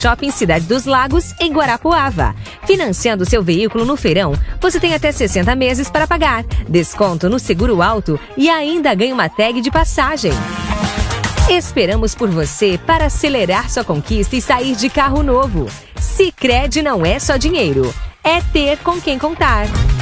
Shopping Cidade dos Lagos, em Guarapuava. Financiando seu veículo no feirão, você tem até 60 meses para pagar, desconto no seguro alto e ainda ganha uma tag de passagem. Esperamos por você para acelerar sua conquista e sair de carro novo. Sicredi não é só dinheiro, é ter com quem contar.